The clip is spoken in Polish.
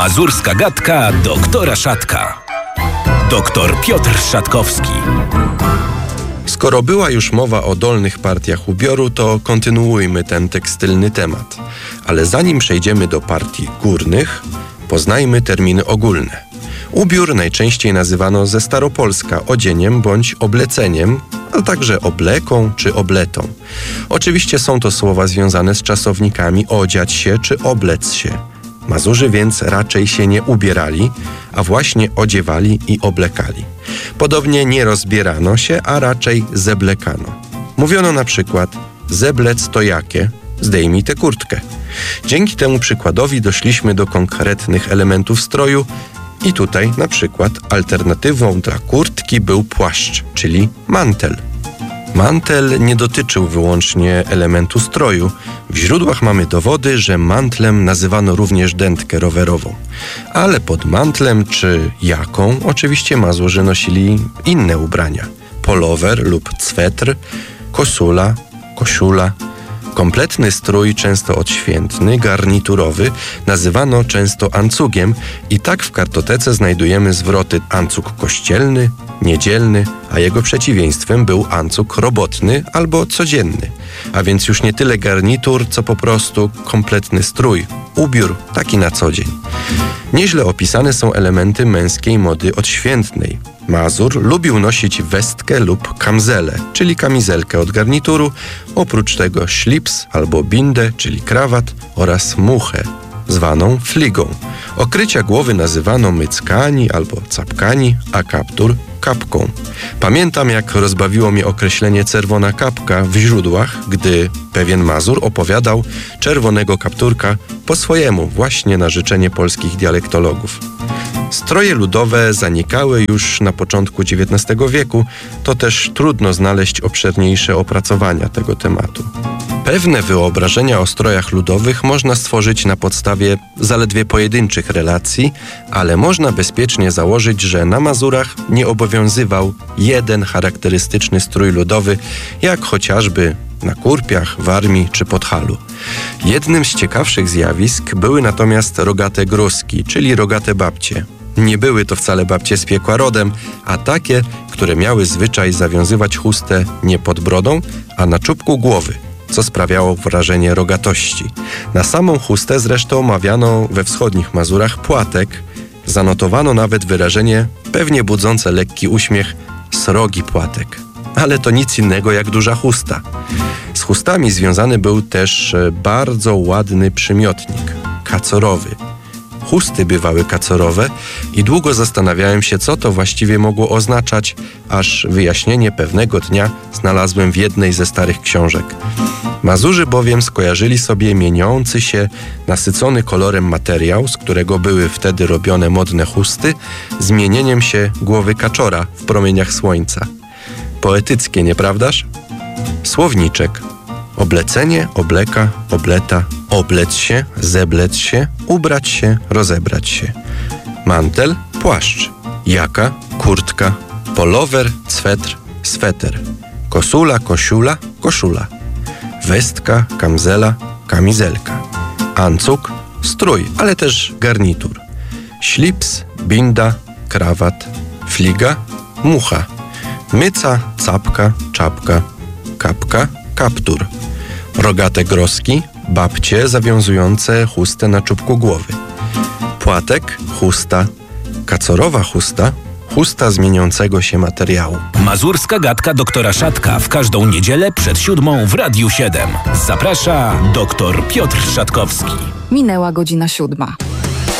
Mazurska gadka doktora Szatka. Doktor Piotr Szatkowski. Skoro była już mowa o dolnych partiach ubioru, to kontynuujmy ten tekstylny temat. Ale zanim przejdziemy do partii górnych, poznajmy terminy ogólne. Ubiór najczęściej nazywano ze staropolska odzieniem bądź obleceniem, a także obleką czy obletą. Oczywiście są to słowa związane z czasownikami odziać się czy oblec się. Mazurzy więc raczej się nie ubierali, a właśnie odziewali i oblekali. Podobnie nie rozbierano się, a raczej zeblekano. Mówiono na przykład: zeblec to jakie? Zdejmij tę kurtkę. Dzięki temu przykładowi doszliśmy do konkretnych elementów stroju i tutaj na przykład alternatywą dla kurtki był płaszcz, czyli mantel. Mantel nie dotyczył wyłącznie elementu stroju. W źródłach mamy dowody, że mantlem nazywano również dętkę rowerową. Ale pod mantlem czy jaką oczywiście Mazurzy nosili inne ubrania. Polower lub cwetr, kosula, koszula. Kompletny strój, często odświętny, garniturowy, nazywano często ancugiem i tak w kartotece znajdujemy zwroty ancuk kościelny, niedzielny, a jego przeciwieństwem był ancuk robotny albo codzienny. A więc już nie tyle garnitur, co po prostu kompletny strój, ubiór taki na co dzień. Nieźle opisane są elementy męskiej mody odświętnej. Mazur lubił nosić westkę lub kamzelę, czyli kamizelkę od garnituru, oprócz tego szlips albo bindę, czyli krawat oraz muchę, zwaną fligą. Okrycia głowy nazywano myckani albo capkani, a kaptur kapką. Pamiętam, jak rozbawiło mnie określenie czerwona kapka w źródłach, gdy pewien Mazur opowiadał czerwonego kapturka po swojemu, właśnie na życzenie polskich dialektologów. Stroje ludowe zanikały już na początku XIX wieku, to też trudno znaleźć obszerniejsze opracowania tego tematu. Pewne wyobrażenia o strojach ludowych można stworzyć na podstawie zaledwie pojedynczych relacji, ale można bezpiecznie założyć, że na Mazurach nie obowiązywał jeden charakterystyczny strój ludowy, jak chociażby na Kurpiach, Warmii czy Podhalu. Jednym z ciekawszych zjawisk były natomiast rogate gruski, czyli rogate babcie. Nie były to wcale babcie z piekła rodem, a takie, które miały zwyczaj zawiązywać chustę nie pod brodą, a na czubku głowy, co sprawiało wrażenie rogatości. Na samą chustę zresztą mawiano we wschodnich Mazurach płatek. Zanotowano nawet wyrażenie, pewnie budzące lekki uśmiech, srogi płatek. Ale to nic innego jak duża chusta. Z chustami związany był też bardzo ładny przymiotnik – kacorowy. Chusty bywały kacorowe i długo zastanawiałem się, co to właściwie mogło oznaczać, aż wyjaśnienie pewnego dnia znalazłem w jednej ze starych książek. Mazurzy bowiem skojarzyli sobie mieniący się, nasycony kolorem materiał, z którego były wtedy robione modne chusty, z mienieniem się głowy kaczora w promieniach słońca. Poetyckie, nieprawdaż? Słowniczek. Oblecenie, obleka, obleta, oblec się, zeblec się, ubrać się, rozebrać się. Mantel, płaszcz. Jaka, kurtka. Polower, swetr, sweter. Kosula, kosiula, koszula. Westka, kamzela, kamizelka. Ancuk, strój, ale też garnitur. Szlips, binda, krawat. Fliga, mucha. Myca, capka, czapka. Kapka, kaptur. Rogate groski, babcie zawiązujące chustę na czubku głowy. Płatek, chusta. Kacorowa chusta, chusta zmieniającego się materiału. Mazurska gadka doktora Szatka w każdą niedzielę przed 7 w Radiu 7. Zaprasza doktor Piotr Szatkowski. Minęła godzina 7.